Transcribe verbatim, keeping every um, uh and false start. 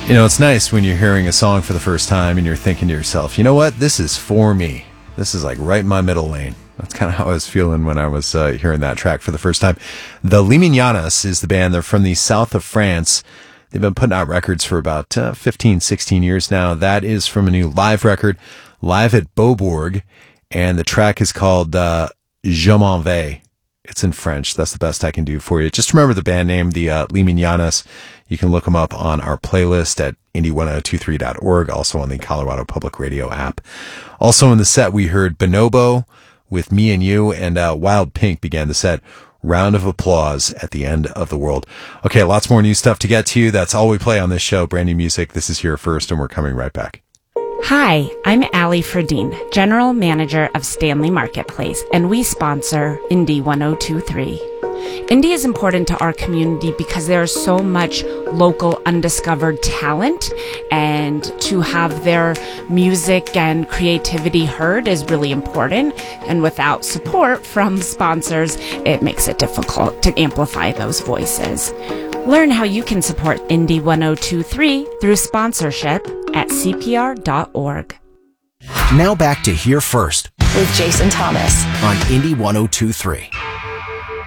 You know, it's nice when you're hearing a song for the first time and you're thinking to yourself, you know what, this is for me. This is like right in my middle lane. That's kind of how I was feeling when I was uh, hearing that track for the first time. The Les Mignonnes is the band. They're from the south of France. They've been putting out records for about uh, fifteen, sixteen years now. That is from a new live record, live at Beaubourg, and the track is called uh, Je m'en vais. It's in French. That's the best I can do for you. Just remember the band name, the uh, Les Mignonnes. You can look them up on our playlist at indie ten twenty-three dot org, also on the Colorado Public Radio app. Also in the set, we heard Bonobo with Me and You, and uh, Wild Pink began the set. Round of applause at the end of the world. Okay, lots more new stuff to get to. That's all we play on this show. Brand new music. This is Here First, and we're coming right back. Hi, I'm Allie Ferdine, General Manager of Stanley Marketplace, and we sponsor Indie ten twenty-three. Indie is important to our community because there is so much local undiscovered talent, and to have their music and creativity heard is really important. And without support from sponsors, it makes it difficult to amplify those voices. Learn how you can support Indie ten twenty-three through sponsorship at C P R dot org. Now back to Here First with Jason Thomas on Indie ten twenty-three.